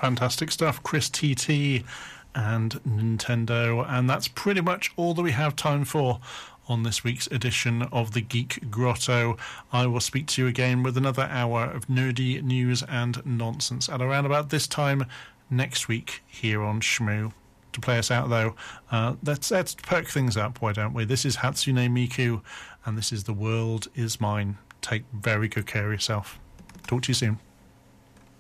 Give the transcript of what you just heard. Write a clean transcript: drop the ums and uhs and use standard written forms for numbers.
Fantastic stuff, Chris TT and Nintendo. And that's pretty much all that we have time for on this week's edition of the Geek Grotto. I will speak to you again with another hour of nerdy news and nonsense at around about this time next week here on Shmoo. To play us out, though, let's perk things up, why don't we? This is Hatsune Miku, and this is The World Is Mine. Take very good care of yourself. Talk to you soon.